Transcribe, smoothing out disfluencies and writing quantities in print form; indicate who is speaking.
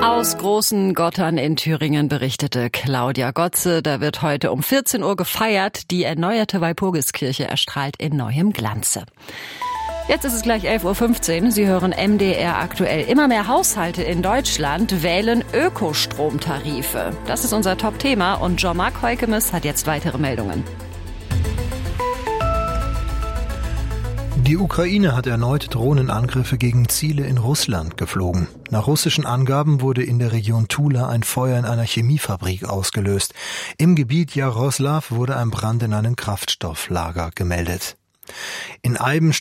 Speaker 1: Aus Großen Gottern in Thüringen berichtete Claudia Gotze. Da wird heute um 14 Uhr gefeiert. Die erneuerte Walpurgiskirche erstrahlt in neuem Glanze. Jetzt ist es gleich 11.15 Uhr. Sie hören MDR aktuell. Immer mehr Haushalte in Deutschland wählen Ökostromtarife. Das ist unser Top-Thema und Jean-Marc Heukemes hat jetzt weitere Meldungen.
Speaker 2: Die Ukraine hat erneut Drohnenangriffe gegen Ziele in Russland geflogen. Nach russischen Angaben wurde in der Region Tula ein Feuer in einer Chemiefabrik ausgelöst. Im Gebiet Jaroslaw wurde ein Brand in einem Kraftstofflager gemeldet. In Eiben